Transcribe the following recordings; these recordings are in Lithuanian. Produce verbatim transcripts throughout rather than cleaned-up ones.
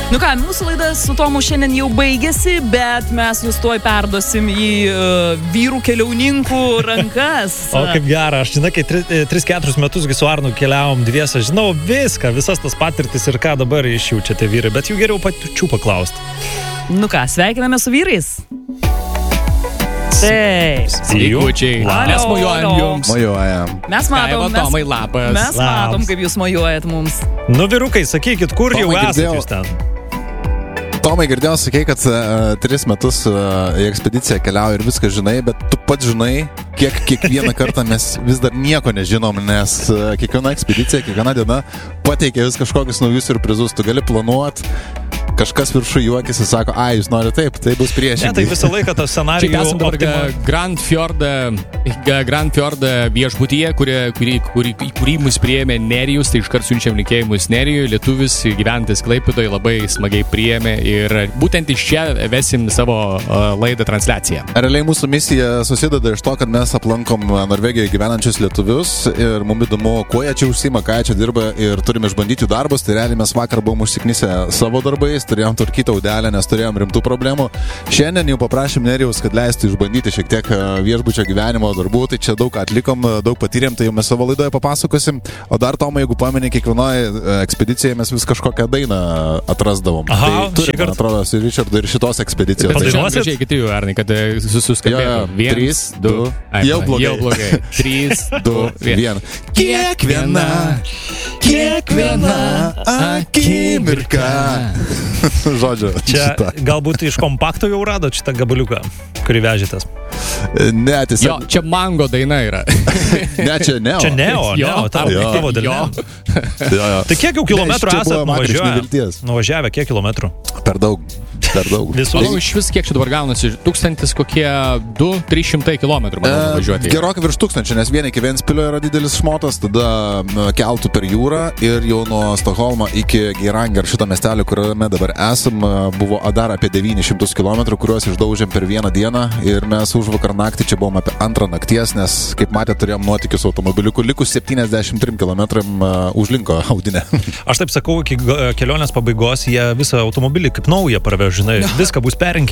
Nu ką, mūsų laida su Tomu šiandien jau baigėsi, bet mes jūs tuoj perduosim į uh, vyrų keliauninkų rankas. O kaip gera, aš žinai, kai tris keturis metus su Arnu keliavom dviese, žinau viską, visas tas patirtis ir ką dabar išjaučia tie vyrai, bet jų geriau pačių paklausti. Nu ką, sveikiname su vyrais. Taip. Sveikučiai. Mes mojuojam jums. Mojuojam. Mes matom, mes, Tomai, labas. mes matom, kaip jūs mojuojat mums. Nu, vyrukai, sakykit, kur Tomai, jau esate girdėjau. jūs ten? Tomai, girdėjau, sakei, kad uh, tris metus uh, į ekspediciją keliauji ir viską žinai, bet tu pats žinai, kiek kiekvieną kartą mes vis dar nieko nežinom, nes uh, kiekviena ekspedicija, kiekviena diena pateikia vis kažkokius naujus surprizus. Tu gali planuoti, kažkas viršų juokėsi, sako, ai, jūs nori taip, tai bus priešingai. Ne, tai visą laiką tas Čia scenarijų esam dabar optima... Grand Fjorde, Grand Fjorde viešbutyje, kurį, kurį, kurį, į kurį mus priėmė Nerijus, tai iškart siunčiam linkėjimus Nerijui, lietuvis gyventis Klaipėdoje labai smagiai priėmė ir būtent iš čia vesim savo uh, laidą transliaciją. Realiai mūsų misija susideda iš to, kad mes aplankom Norvegijoje gyvenančius lietuvius ir mums įdomu, kuo jie čia užsima, ką jie čia dirba ir turime išbandyti jų darbus. Tai realiai mes vakar buvom užsiknisę savo darbais, turėjom tvarkyti audelę, nes turėjom rimtų problemų. Šiandien jau paprašėm Nerijaus, kad leistų išbandyti šiek tiek viešbučio gyvenimo darbų, tai čia daug atlikom, daug patyrėm, tai jau mes savo laidoje papasakosim. O dar, Tomai, jeigu pameni, kiekvienoje ekspedicijoje mes vis kažkokią dainą atrasdavom. Aha, tai turim, man atrodo, su Richardu ir šitos ekspedicijos. Bet Tai- čia gražiai iki trijų, Arnai, kad suskambėtų. Jo, jo. Trys, du, jau blogai. Jau blogai. Trys, du, vien. Kiekviena, kiekviena akimirka. Žodžiu, Čia šitą. galbūt iš kompakto jau radot šitą gabaliuką, kurį vežėtės. Ne, Jo, tiesiog. čia mango daina yra. Ne, čia Neo. Čia Neo, Jo, Neo, tavo, jo, tavo dalia. jo. Jo, jo. Tai kiek jau kilometrų Ne, čia esat buvo vakar iš nuvažiavę? nevilties. Nuvažiavę, kiek kilometrų? Per daug. Per daug. Visus? Manau, iš vis kiek čia dabar gaunasi? Tūkstantis kokie du, trys šimtai kilometrų, manau, E, važiuoti. Gerokai virš tūkstančio, nes vien iki Ventspilio yra didelis šmotas, tada m, keltų per jūrą ir jau nuo Stokholmo iki Geiranger, šito miestelio, kuriame dabar esam, buvo dar apie devynis šimtus kilometrų, kuriuos išdaužėm per vieną dieną ir mes už vakar naktį čia buvom apie antrą nakties, nes, kaip matėte, turėjom nuotykius automobiliukų, likus septyniasdešimt trim kilometram uh, užlinko audinę. Aš taip sakau, iki ga- kelionės pabaigos jie visą automobilį kaip naują parveš, žinai, viską bus perinkę.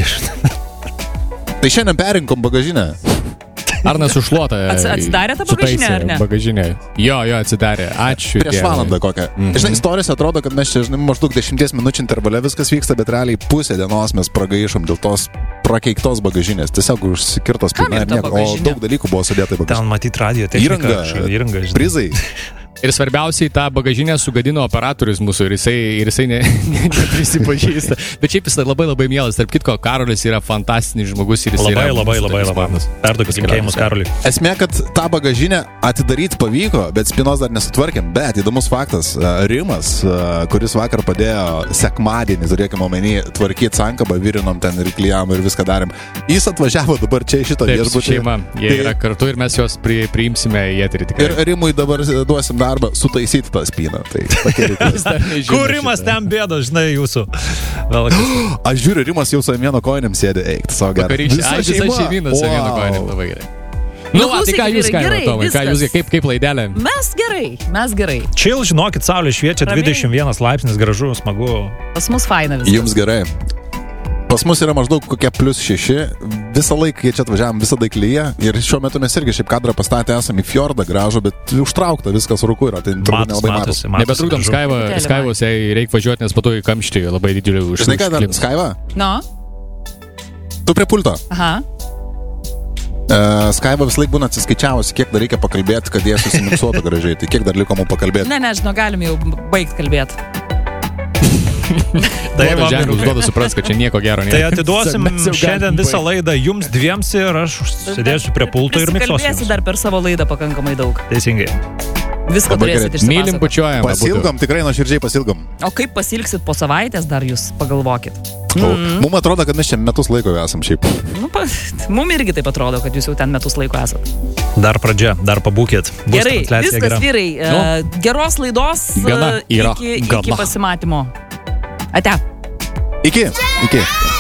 Tai šiandien perinkom bagažinę. Arnas užšluota. Ats- atsidarė tą bagažinę, ar ne? Bagažinė. Jo, jo, atsidarė. Ačiū. Prieš Dievui. valandą kokią. Mhm. Žinai, istorijose atrodo, kad mes čia, žinai, maždaug dešimties minučių intervale viskas vyksta, bet realiai pusę dienos mes pragaišom dėl tos prakeiktos bagažinės. Tiesiog užsikirtos Kam spyna ir ir ta nieko. O bagažinė? daug dalykų buvo sudėta į bagažinę. Ten matyti radio technika. Įranga, kažkokia įranga, žinai. prizai. Ir svarbiausiai tą bagažinę sugadino operatorius mūsų ir jisai, ir jisai ne, ne, neprisipažįsta. Bet šiaip jis labai labai mielas. Tarp kitko, Karolis yra fantastinis žmogus ir jis Labai, yra... labai, labai, nuostabus labai. manas. Perduokit linkėjimus Karoliui. Esmė, kad tą bagažinę atidaryti pavyko, bet spynos dar nesutvarkėm. Bet įdomus faktas, Rimas, kuris vakar padėjo sekmadienį, turėkime omeny, tvarkyti sankabą, virinom ten ir klijam ir viską darėm. Jis atvažiavo dabar čia į šitą Taip, su viešbutį. šeima. Jie Tai- yra kartu ir mes juos pri, priimsime į eterį tikrai. Ir Rimui dabar duosim darbą sutaisyti tą spyną. Tai tokia reikės. Kūrimas ten bėda, žinai, jūsų. Vėl, Aš žiūriu, Rimas jau su vieno kojinėm sėdė, eik, tu savo gerai. Vakarykštė. Aš visą šeimyną su vienu kojinėm labai gerai. Nu, Nu, va, tai ką klausykit, jūs, ką gerai, Tomai, ką jūs, viskas. kaip, kaip laidelė? Mes gerai, mes gerai. Chill, žinokit, saulė šviečia, Ramiai. dvidešimt vienas laipsnis, gražu, smagu. Pas mus faina viskas. Jums gerai. Pas mus yra maždaug kokie plus šeši. Visą laiką, kai čia atvažiavam, visada klyja. Ir šiuo metu mes irgi šiaip kadrą pastatę esame į fjordą gražų, bet užtraukta viskas rūku yra. Tai turbūt Matos, nelabai matosi, matos. matosi. Nebetrukdom gražu. Skaiva, Truputėlį Skaivos, jei reikia važiuoti, nes po to į kamštį labai didelį už. Žinai ką dar, užklimpsi. Skaiva? Nu, Tu prie pulto. aha. Uh, Skaiva vis laik būna atsiskaičiavusi, kiek dar reikia pakalbėti, kad jie susimiksuotų gražiai. Tai kiek dar liko mums pakalbėti? Ne, nežinau, galim jau baigti kalbėti. Tai, Tai va, ženklus vyrukai. duoda supras, kad čia nieko gero nėra. Tai atiduosim Mes jau galim šiandien visą baigt. laidą jums dviems ir aš sėdėsiu prie pulto ir miksuosiu. Kalbėsi dar per savo laidą pakankamai daug. Teisingai. Viską Labai turėsit gerai. Mylim, išsipasakoti. bučiuojam. abudu. Pasilgom, tikrai nuoširdžiai pasilgom. O kaip pasilgsit po savaitės, dar jūs pagalvokit. Mm. Mums atrodo, kad mes čia metus laiko esam šiaip. Nu, pa, mum irgi taip atrodo, kad jūs jau ten metus laiko esat. Dar pradžia, dar pabūkit. Bus Gerai, transliacija viskas, gera. vyrai. Nu. Uh, geros laidos Gana uh, yra. iki, iki Gana. pasimatymo. Ate. Iki. Iki.